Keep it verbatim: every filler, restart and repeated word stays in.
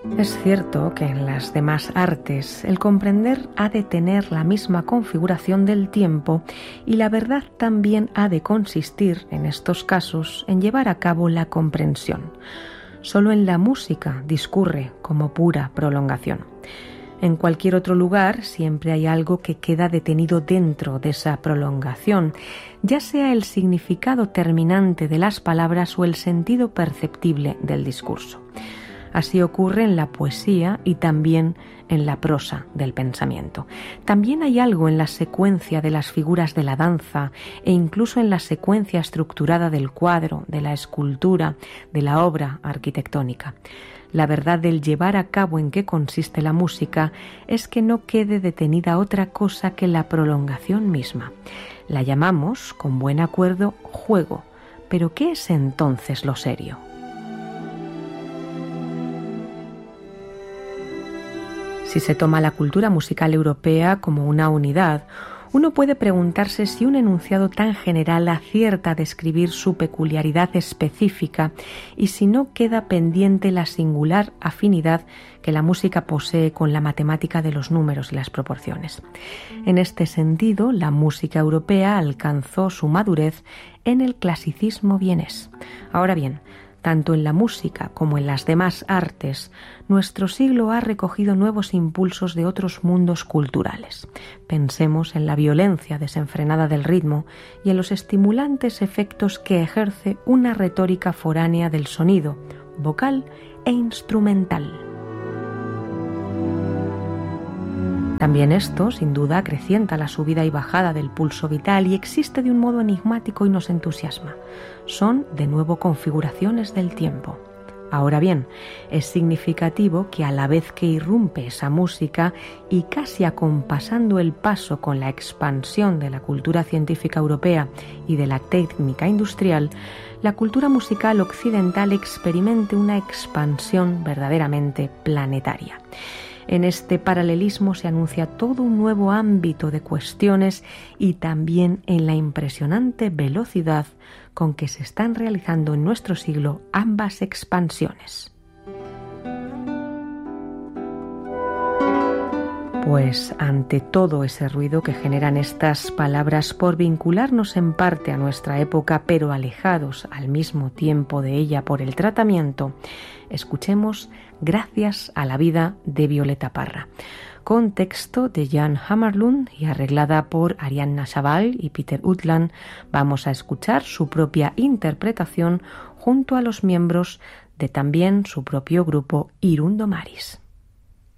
Es cierto que en las demás artes el comprender ha de tener la misma configuración del tiempo y la verdad también ha de consistir, en estos casos, en llevar a cabo la comprensión. Solo en la música discurre como pura prolongación. En cualquier otro lugar siempre hay algo que queda detenido dentro de esa prolongación, ya sea el significado terminante de las palabras o el sentido perceptible del discurso. Así ocurre en la poesía y también en la prosa del pensamiento. También hay algo en la secuencia de las figuras de la danza e incluso en la secuencia estructurada del cuadro, de la escultura, de la obra arquitectónica. La verdad del llevar a cabo en qué consiste la música es que no quede detenida otra cosa que la prolongación misma. La llamamos, con buen acuerdo, juego. ¿Pero qué es entonces lo serio? Si se toma la cultura musical europea como una unidad, uno puede preguntarse si un enunciado tan general acierta a describir su peculiaridad específica y si no queda pendiente la singular afinidad que la música posee con la matemática de los números y las proporciones. En este sentido, la música europea alcanzó su madurez en el clasicismo vienés. Ahora bien, tanto en la música como en las demás artes, nuestro siglo ha recogido nuevos impulsos de otros mundos culturales. Pensemos en la violencia desenfrenada del ritmo y en los estimulantes efectos que ejerce una retórica foránea del sonido, vocal e instrumental. También esto, sin duda, acrecienta la subida y bajada del pulso vital y existe de un modo enigmático y nos entusiasma. Son, de nuevo, configuraciones del tiempo. Ahora bien, es significativo que a la vez que irrumpe esa música y casi acompasando el paso con la expansión de la cultura científica europea y de la técnica industrial, la cultura musical occidental experimente una expansión verdaderamente planetaria. En este paralelismo se anuncia todo un nuevo ámbito de cuestiones y también en la impresionante velocidad con que se están realizando en nuestro siglo ambas expansiones. Pues ante todo ese ruido que generan estas palabras por vincularnos en parte a nuestra época, pero alejados al mismo tiempo de ella por el tratamiento, escuchemos Gracias a la vida de Violeta Parra, con texto de Jan Hammarlund y arreglada por Arianna Chaval y Peter Utland. Vamos a escuchar su propia interpretación junto a los miembros de también su propio grupo Hirundo Maris.